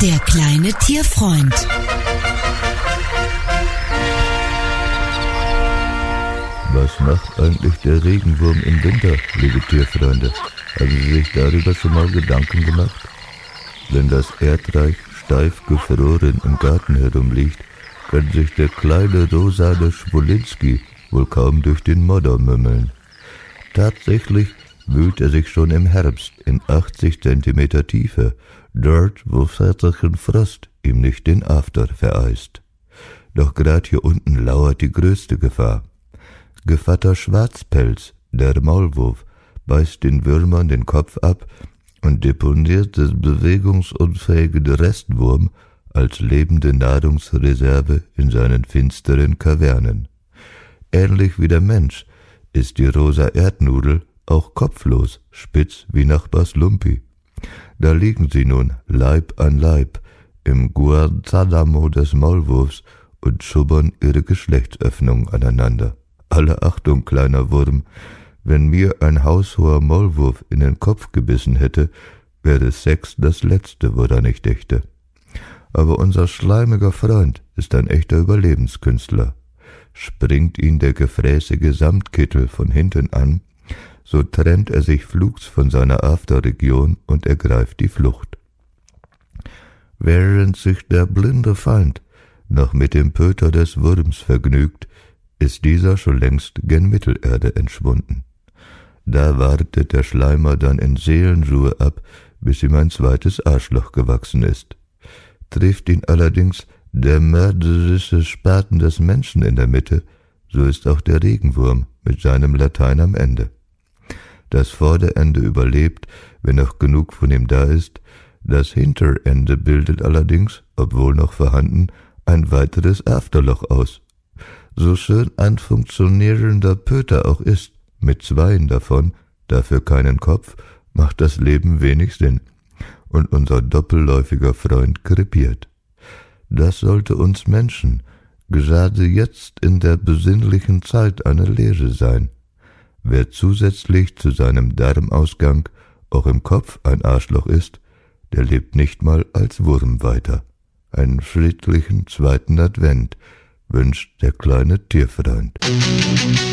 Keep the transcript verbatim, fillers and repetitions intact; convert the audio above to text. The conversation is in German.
Der kleine Tierfreund. Was macht eigentlich der Regenwurm im Winter, liebe Tierfreunde? Haben Sie sich darüber schon mal Gedanken gemacht? Wenn das Erdreich steif gefroren im Garten herumliegt, kann sich der kleine rosane Schwolinski wohl kaum durch den Modder mümmeln. Tatsächlich wühlt er sich schon im Herbst in achtzig Zentimeter Tiefe, dort, wo väterchen Frost ihm nicht den After vereist. Doch grad hier unten lauert die größte Gefahr. Gevatter Schwarzpelz, der Maulwurf, beißt den Würmern den Kopf ab und deponiert den bewegungsunfähigen Restwurm als lebende Nahrungsreserve in seinen finsteren Kavernen. Ähnlich wie der Mensch ist die rosa Erdnudel auch kopflos, spitz wie Nachbars Lumpi. Da liegen sie nun Leib an Leib im Guantanamo des Maulwurfs und schubbern ihre Geschlechtsöffnung aneinander. Alle Achtung, kleiner Wurm, wenn mir ein haushoher Maulwurf in den Kopf gebissen hätte, wäre Sex das Letzte, woran ich dächte. Aber unser schleimiger Freund ist ein echter Überlebenskünstler. Springt ihn der gefräßige Samtkittel von hinten an, so trennt er sich flugs von seiner Afterregion und ergreift die Flucht. Während sich der blinde Feind noch mit dem Pöter des Wurms vergnügt, ist dieser schon längst gen Mittelerde entschwunden. Da wartet der Schleimer dann in Seelenruhe ab, bis ihm ein zweites Arschloch gewachsen ist. Trifft ihn allerdings der mörderische Spaten des Menschen in der Mitte, so ist auch der Regenwurm mit seinem Latein am Ende. Das Vorderende überlebt, wenn noch genug von ihm da ist, das Hinterende bildet allerdings, obwohl noch vorhanden, ein weiteres Afterloch aus. So schön ein funktionierender Pöter auch ist, mit zweien davon, dafür keinen Kopf, macht das Leben wenig Sinn, und unser doppelläufiger Freund krepiert. Das sollte uns Menschen gerade jetzt in der besinnlichen Zeit eine Lehre sein. Wer zusätzlich zu seinem Darmausgang auch im Kopf ein Arschloch ist, der lebt nicht mal als Wurm weiter. Einen friedlichen zweiten Advent wünscht der kleine Tierfreund.